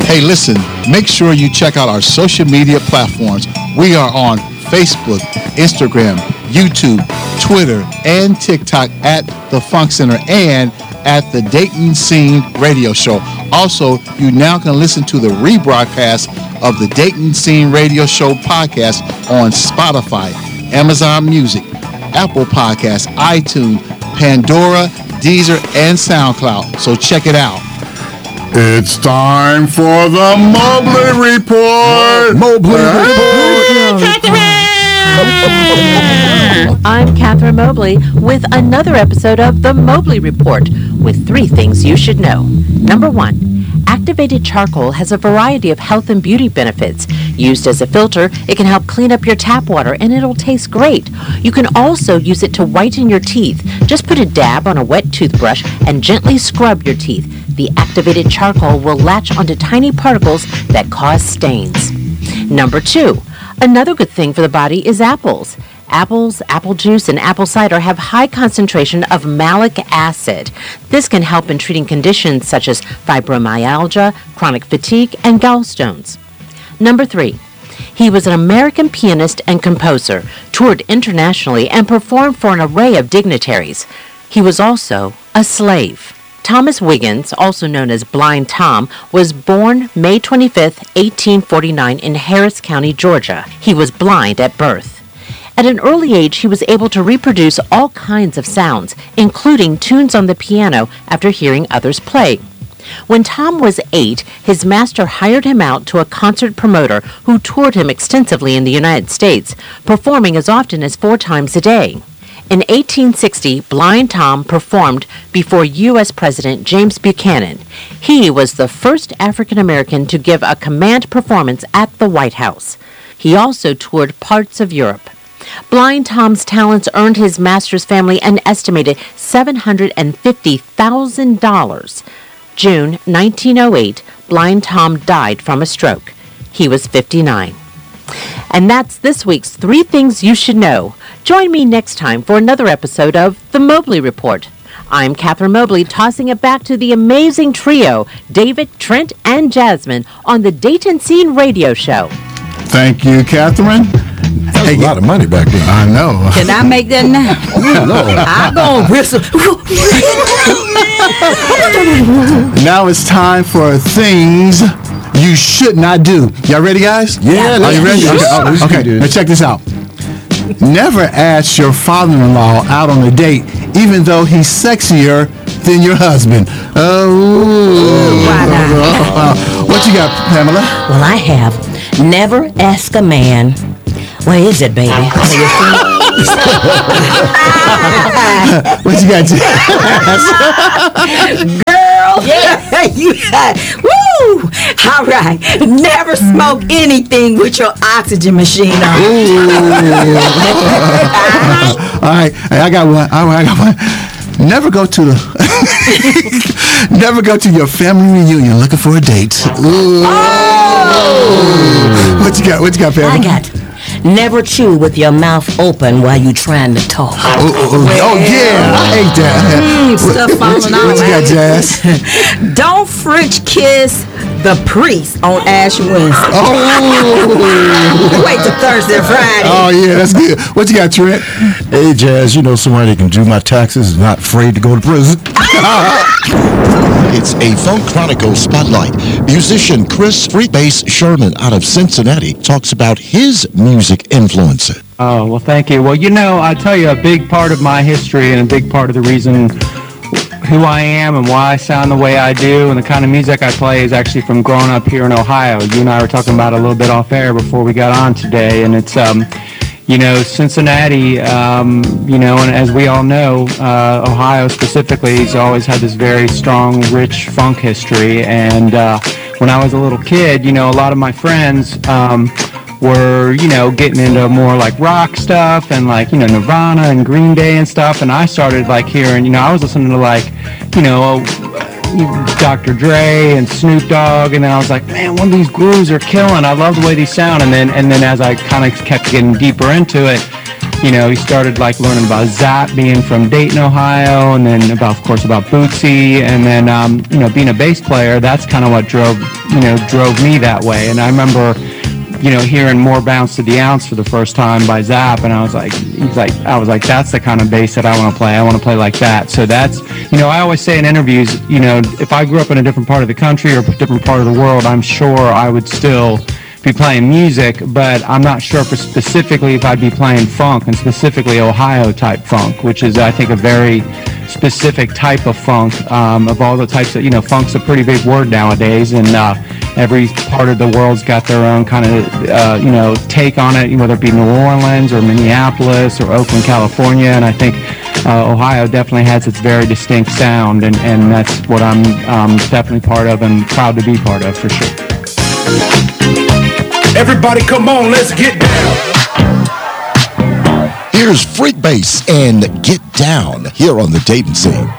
Hey, listen, make sure you check out our social media platforms. We are on Facebook, Instagram, YouTube, Twitter, and TikTok at The Funk Center and at the Dayton Scene Radio Show. Also, you now can listen to the rebroadcast of the Dayton Scene Radio Show podcast on Spotify, Amazon Music, Apple Podcasts, iTunes, Pandora, Deezer, and SoundCloud. So check it out. It's time for the Mobley Report. Mobley Report. I'm Catherine Mobley with another episode of the Mobley Report with 3 things you should know. Number 1, activated charcoal has a variety of health and beauty benefits. Used as a filter, it can help clean up your tap water and it'll taste great. You can also use it to whiten your teeth. Just put a dab on a wet toothbrush and gently scrub your teeth. The activated charcoal will latch onto tiny particles that cause stains. Number 2, another good thing for the body is apples. Apples, apple juice, and apple cider have high concentration of malic acid. This can help in treating conditions such as fibromyalgia, chronic fatigue, and gallstones. Number 3, he was an American pianist and composer, toured internationally, and performed for an array of dignitaries. He was also a slave. Thomas Wiggins, also known as Blind Tom, was born May 25, 1849 in Harris County, Georgia. He was blind at birth. At an early age, he was able to reproduce all kinds of sounds, including tunes on the piano after hearing others play. When Tom was 8, his master hired him out to a concert promoter who toured him extensively in the United States, performing as often as 4 times a day. In 1860, Blind Tom performed before U.S. President James Buchanan. He was the first African American to give a command performance at the White House. He also toured parts of Europe. Blind Tom's talents earned his master's family an estimated $750,000. June 1908, Blind Tom died from a stroke. He was 59. And that's this week's 3 Things You Should Know. Join me next time for another episode of The Mobley Report. I'm Catherine Mobley, tossing it back to the amazing trio, David, Trent, and Jasmine, on the Dayton Scene Radio Show. Thank you, Catherine. That was a lot of money back then. I know. Can I make that now? I'm going to whistle. Now it's time for things you should not do. Y'all ready, guys? Yeah. Are you ready? Sure. Okay. Now check this out. Never ask your father-in-law out on a date, even though he's sexier than your husband. What you got, Pamela? Well, I have. Never ask a man, where is it, baby? What you got, Jazz? Girl, yeah. You got, woo! All right. Never smoke anything with your oxygen machine on. All right. Hey, I got one. Never go to never go to your family reunion looking for a date. Ooh. Oh! What you got, Pamela? I got never chew with your mouth open while you trying to talk. Oh yeah, I hate that. Stuff falling out. What you got, Jazz? Don't French kiss the priest on Ash Wednesday. Oh. Wait till Thursday and Friday. Oh yeah, that's good. What you got, Trent? Hey, Jazz, you know somebody that can do my taxes and not afraid to go to prison? It's a Funk Chronicles Spotlight. Musician Chris Freebase Sherman out of Cincinnati talks about his music influences. Oh, well, thank you. Well, you know, I tell you, a big part of my history and a big part of the reason who I am and why I sound the way I do and the kind of music I play is actually from growing up here in Ohio. You and I were talking about it a little bit off air before we got on today, and it's, you know, Cincinnati, you know, and as we all know, Ohio specifically has always had this very strong, rich funk history, and when I was a little kid, you know, a lot of my friends were, you know, getting into more like rock stuff and like, you know, Nirvana and Green Day and stuff, and I started like hearing, you know, I was listening to like, you know, Dr. Dre and Snoop Dogg, and then I was like, man, one of these grooves are killing. I love the way these sound. And then as I kind of kept getting deeper into it, you know, he started like learning about Zapp being from Dayton, Ohio, and then about, of course, about Bootsy, and then you know, being a bass player. That's kind of what drove drove me that way. And I remember, hearing More Bounce to the Ounce for the first time by Zapp, and I was like, that's the kind of bass that I want to play. I want to play like that. So that's, I always say in interviews, if I grew up in a different part of the country or a different part of the world, I'm sure I would still be playing music, but I'm not sure specifically if I'd be playing funk, and specifically Ohio type funk, which is, I think, a very specific type of funk. Of all the types that, funk's a pretty big word nowadays, and every part of the world's got their own kind of, take on it, whether it be New Orleans or Minneapolis or Oakland, California, and I think Ohio definitely has its very distinct sound, and that's what I'm definitely part of and proud to be part of, for sure. Everybody come on, let's get down. Here's Freak Bass and Get Down here on the Dayton Scene.